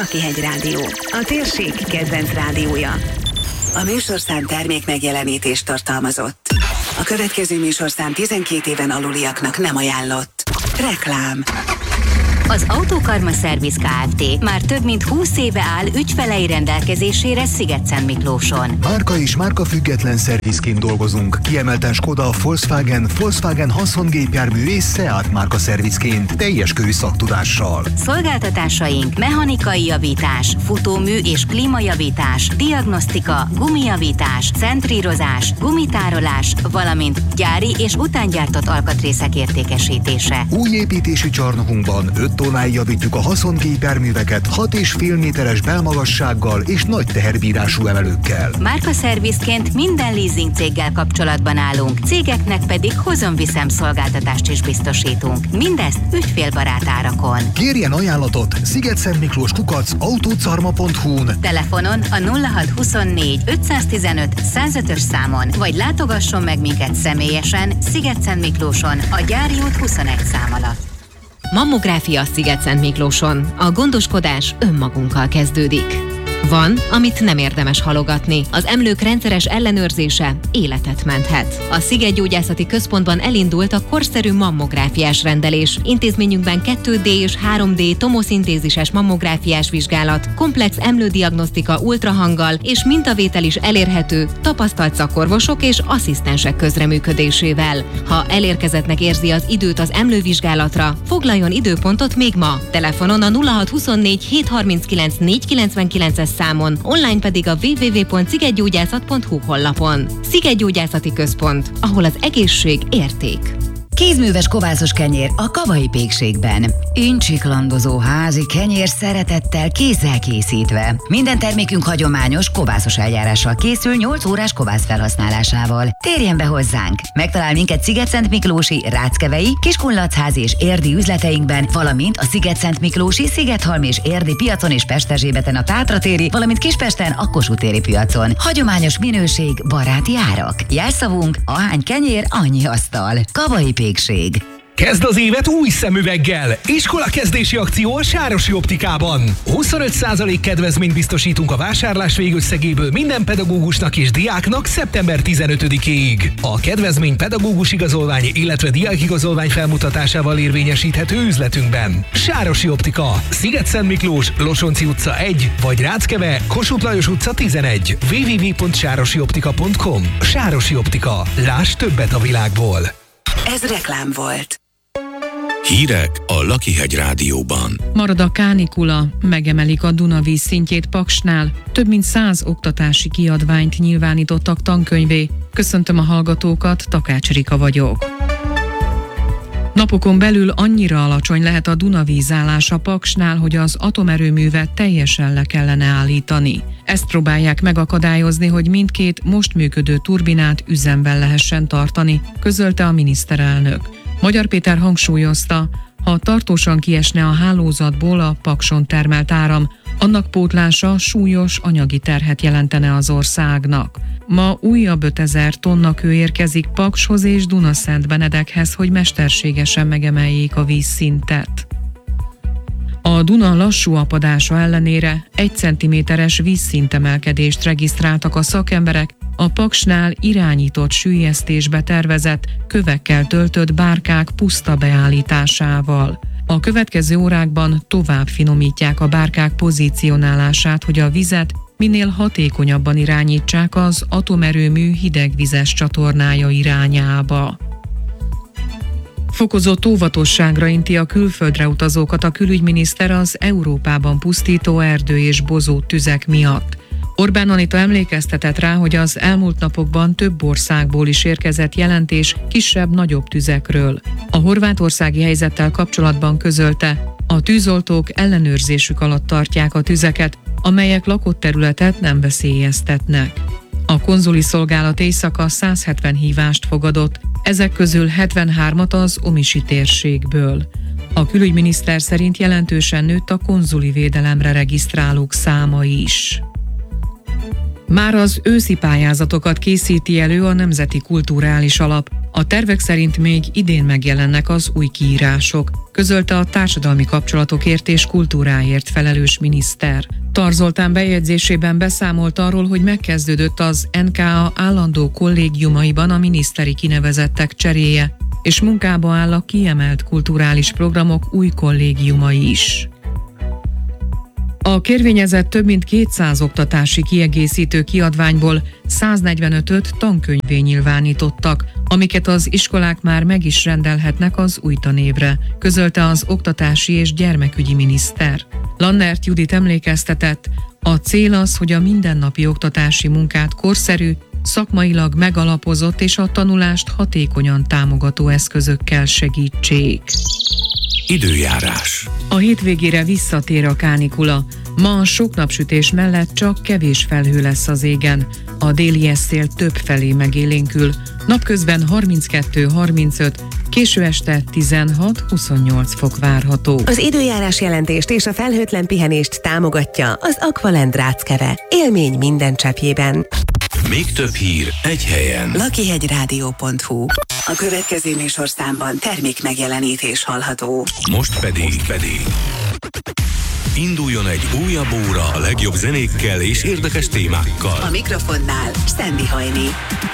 Lakihegy Rádió, a térség kedvenc rádiója. A műsorszám termék megjelenítést tartalmazott. A következő műsorszám 12 éven aluliaknak nem ajánlott. Reklám. Az Autókarma Szerviz Kft. Már több mint 20 éve áll ügyfelei rendelkezésére Szigetszentmiklóson. Márka és márkafüggetlen szervizként dolgozunk. Kiemelten Skoda, Volkswagen haszongépjármű és Seat márka szervizként, teljes körű szaktudással. Szolgáltatásaink mechanikai javítás, futómű és klímajavítás, diagnosztika, gumijavítás, centrírozás, gumitárolás, valamint gyári és utángyártott alkatrészek értékesítése. Új építési csarnokunkban 5 tonnáig javítjuk a haszongépjárműveket 6,5 méteres belmagassággal és nagy teherbírású emelőkkel. Márkaszervizként minden leasing céggel kapcsolatban állunk, cégeknek pedig hozom-viszem szolgáltatást is biztosítunk. Mindezt ügyfélbarát árakon. Kérjen ajánlatot szigetszentmiklós@autócarma.hu-n, telefonon a 0624 515 105-ös számon, vagy látogasson meg minket személyesen Szigetszentmiklóson, a Gyári út 21 szám alatt. Mammográfia Szigetszentmiklóson. A gondoskodás önmagunkkal kezdődik. Van, amit nem érdemes halogatni. Az emlők rendszeres ellenőrzése életet menthet. A Szigetgyógyászati Központban elindult a korszerű mammográfiás rendelés. Intézményünkben 2D és 3D tomoszintézises mammográfiás vizsgálat, komplex emlődiagnosztika ultrahanggal és mintavétel is elérhető tapasztalt szakorvosok és asszisztensek közreműködésével. Ha elérkezettnek érzi az időt az emlővizsgálatra, foglaljon időpontot még ma. Telefonon a 0624 739 499-es számon, online pedig a www.szigetgyógyászat.hu honlapon. Szigetgyógyászati Központ, ahol az egészség érték. Kézműves kovászos kenyér a Kavai Pékségben. Incsiklandozó házi kenyér szeretettel kézzel készítve. Minden termékünk hagyományos kovászos eljárással készül 8 órás kovász felhasználásával. Térjen be hozzánk! Megtalál minket Szigetszentmiklósi, Ráckevei, Kiskunlachházi és Érdi üzleteinkben, valamint a Szigetszentmiklósi, Szigethalmi és Érdi piacon és Pesterzsébeten a Tátratéri, valamint Kispesten a Kossuth téri piacon. Hagyományos minőség, baráti árak. Jelszavunk: ahány kenyér, annyi asztal. Kavai Pékség. Kezd az évet új szemüveggel! Iskolakezdési akció a Sárosi Optikában. 25% kedvezményt biztosítunk a vásárlás végösszegéből minden pedagógusnak és diáknak szeptember 15-ig. A kedvezmény pedagógus igazolvány, illetve diákigazolvány felmutatásával érvényesíthető üzletünkben. Sárosi Optika, Szigetszentmiklós, Losonci utca 1, vagy Ráckeve, Kossuth Lajos utca 11. www.sárosioptika.com. Sárosi Optika. Láss többet a világból. Ez reklám volt. Hírek a Lakihegy Rádióban. Marad a kánikula, megemelik a Dunavíz szintjét Paksnál, több mint 100 oktatási kiadványt nyilvánítottak tankönyvé. Köszöntöm a hallgatókat, Takács Rika vagyok. Napokon belül annyira alacsony lehet a Dunavíz állása Paksnál, hogy az atomerőművet teljesen le kellene állítani. Ezt próbálják megakadályozni, hogy mindkét most működő turbinát üzemben lehessen tartani, közölte a miniszterelnök. Magyar Péter hangsúlyozta, ha tartósan kiesne a hálózatból a Pakson termelt áram, annak pótlása súlyos anyagi terhet jelentene az országnak. Ma újabb 5000 tonna kő érkezik Pakshoz és Dunaszentbenedekhez, hogy mesterségesen megemeljék a vízszintet. A Duna lassú apadása ellenére 1 cm-es vízszintemelkedést regisztráltak a szakemberek a Paksnál irányított süllyesztésbe tervezett, kövekkel töltött bárkák puszta beállításával. A következő órákban tovább finomítják a bárkák pozícionálását, hogy a vizet minél hatékonyabban irányítsák az atomerőmű hidegvizes csatornája irányába. Fokozott óvatosságra inti a külföldre utazókat a külügyminiszter az Európában pusztító erdő- és bozóttüzek miatt. Orbán Anita emlékeztetett rá, hogy az elmúlt napokban több országból is érkezett jelentés kisebb-nagyobb tüzekről. A horvátországi helyzettel kapcsolatban közölte, a tűzoltók ellenőrzésük alatt tartják a tüzeket, amelyek lakott területet nem veszélyeztetnek. A konzuli szolgálat éjszaka 170 hívást fogadott, ezek közül 73-at az omisi térségből. A külügyminiszter szerint jelentősen nőtt a konzuli védelemre regisztrálók száma is. Már az őszi pályázatokat készíti elő a Nemzeti Kulturális Alap. A tervek szerint még idén megjelennek az új kiírások, közölte a társadalmi kapcsolatokért és kultúráért felelős miniszter. Tar Zoltán bejegyzésében beszámolt arról, hogy megkezdődött az NKA állandó kollégiumaiban a miniszteri kinevezettek cseréje, és munkába áll a kiemelt kulturális programok új kollégiumai is. A kérvényezett több mint 200 oktatási kiegészítő kiadványból 145-öt tankönyvvé nyilvánítottak, amiket az iskolák már meg is rendelhetnek az új tanévre, közölte az oktatási és gyermekügyi miniszter. Lannert Judit emlékeztetett, a cél az, hogy a mindennapi oktatási munkát korszerű, szakmailag megalapozott és a tanulást hatékonyan támogató eszközökkel segítsék. Időjárás. A hétvégére visszatér a kánikula. Ma a sok napsütés mellett csak kevés felhő lesz az égen. A déli szél több felé megélénkül. Napközben 32-35, késő este 16-28 fok várható. Az időjárás jelentést és a felhőtlen pihenést támogatja az Aqualand Ráckeve. Élmény minden cseppjében. Még több hír egy helyen. lakihegyradio.hu. A következő műsorszámban termék megjelenítés hallható. Most pedig induljon egy újabb óra a legjobb zenékkel és érdekes témákkal. A mikrofonnál Sandy Hajni.